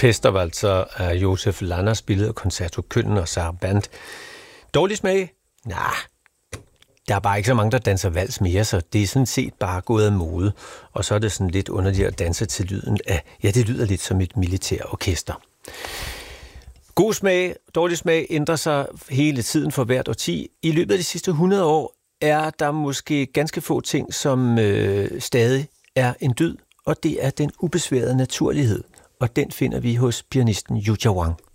Orkester var altså af Josef Lanner, spillet af Concerto Köln og Saraband. Dårlig smag? Nej, der er bare ikke så mange, der danser vals mere, så det er sådan set bare gået af mode. Og så er det sådan lidt underligt at danse til lyden af, ja, det lyder lidt som et militærorkester. God smag, dårlig smag ændrer sig hele tiden for hvert årti. I løbet af de sidste 100 år er der måske ganske få ting, som stadig er en dyd, og det er den ubesværede naturlighed. Og den finder vi hos pianisten Yu Jiawang.